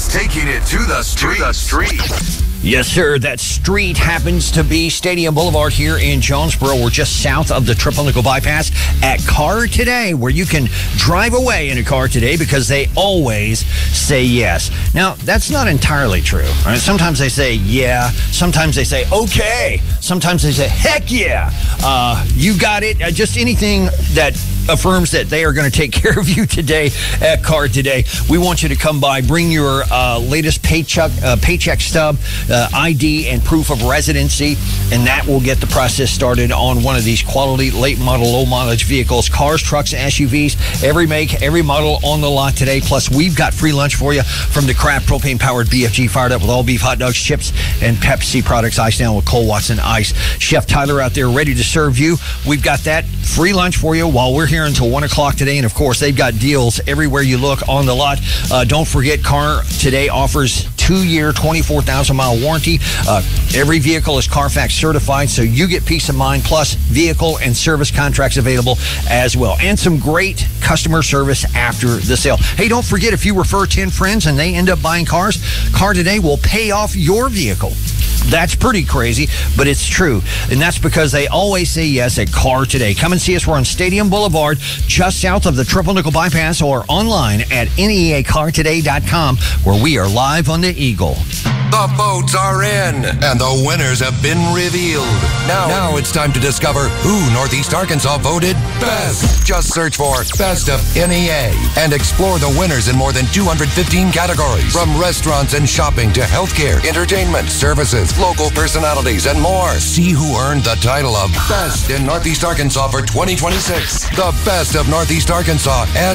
Taking it to the street. Yes, sir. That street happens to be Stadium Boulevard here in Jonesboro. We're just south of the Triple Nickel Bypass at Car Today, where you can drive away in a car today because they always say yes. Now, that's not entirely true. All right? Sometimes they say yeah. Sometimes they say okay. Sometimes they say heck yeah. You got it. Just anything that affirms that they are going to take care of you today at Car Today. We want you to come by, bring your latest paycheck stub, ID, and proof of residency, and that will get the process started on one of these quality late model, low mileage vehicles, cars, trucks, SUVs, every make, every model on the lot today. Plus, we've got free lunch for you from the Kraft propane-powered BFG, fired up with all beef hot dogs, chips, and Pepsi products, iced down with Cole Watson Ice. Chef Tyler out there ready to serve you. We've got that free lunch for you while we're here until 1 o'clock today. And, of course, they've got deals everywhere you look on the lot. Don't forget, Car Today offers 2-year, 24,000-mile warranty. Every vehicle is Carfax certified, so you get peace of mind, plus vehicle and service contracts available as well. And some great customer service after the sale. Hey, don't forget, if you refer 10 friends and they end up buying cars, Car Today will pay off your vehicle. That's pretty crazy, but it's true. And that's because they always say yes at Car Today. Come and see us. We're on Stadium Boulevard, just south of the Triple Nickel Bypass, or online at neacartoday.com, where we are live on the Eagle. The votes are in, and the winners have been revealed. Now it's time to discover who Northeast Arkansas voted best. Just search for Best of NEA and explore the winners in more than 215 categories, from restaurants and shopping to healthcare, entertainment, services, local personalities, and more. See who earned the title of Best in Northeast Arkansas for 2026. The Best of Northeast Arkansas at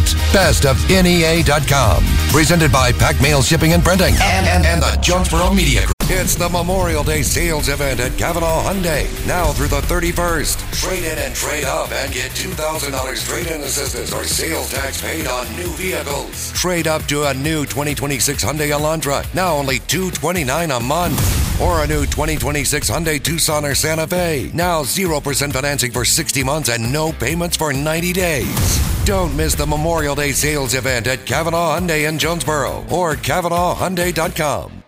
bestofnea.com. Presented by Pack Mail Shipping and Printing and the Jonesboro Media Group. It's the Memorial Day sales event at Cavanaugh Hyundai, now through the 31st. Trade in and trade up and get $2,000 trade-in assistance or sales tax paid on new vehicles. Trade up to a new 2026 Hyundai Elantra, now only $229 a month. Or a new 2026 Hyundai Tucson or Santa Fe, now 0% financing for 60 months and no payments for 90 days. Don't miss the Memorial Day sales event at Cavanaugh Hyundai in Jonesboro or CavanaughHyundai.com.